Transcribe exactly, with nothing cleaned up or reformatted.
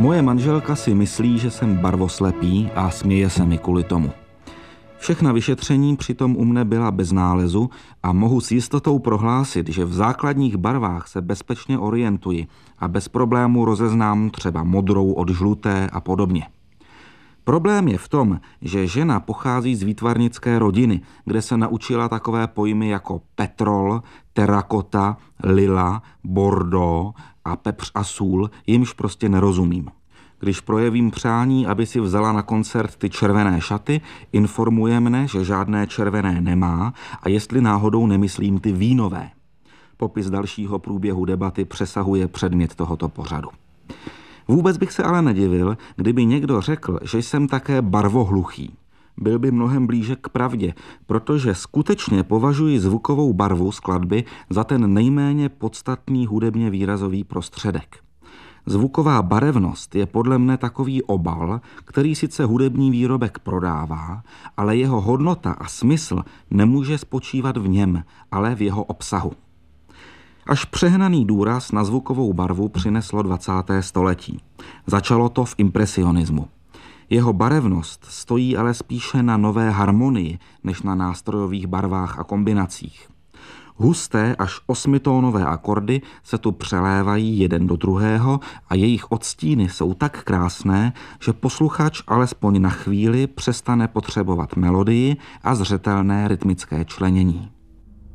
Moje manželka si myslí, že jsem barvoslepý a směje se mi kvůli tomu. Všechna vyšetření přitom u mne byla bez nálezu a mohu s jistotou prohlásit, že v základních barvách se bezpečně orientuji a bez problému rozeznám třeba modrou od žluté a podobně. Problém je v tom, že žena pochází z výtvarnické rodiny, kde se naučila takové pojmy jako petrol, terakota, lila, bordeaux a pepř a sůl, jimž prostě nerozumím. Když projevím přání, aby si vzala na koncert ty červené šaty, informuje mne, že žádné červené nemá a jestli náhodou nemyslím ty vínové. Popis dalšího průběhu debaty přesahuje předmět tohoto pořadu. Vůbec bych se ale nedivil, kdyby někdo řekl, že jsem také barvohluchý. Byl by mnohem blíže k pravdě, protože skutečně považuji zvukovou barvu skladby za ten nejméně podstatný hudebně výrazový prostředek. Zvuková barevnost je podle mne takový obal, který sice hudební výrobek prodává, ale jeho hodnota a smysl nemůže spočívat v něm, ale v jeho obsahu. Až přehnaný důraz na zvukovou barvu přineslo dvacáté století. Začalo to v impresionismu. Jeho barevnost stojí ale spíše na nové harmonii, než na nástrojových barvách a kombinacích. Husté až osmitónové akordy se tu přelévají jeden do druhého a jejich odstíny jsou tak krásné, že posluchač alespoň na chvíli přestane potřebovat melodii a zřetelné rytmické členění.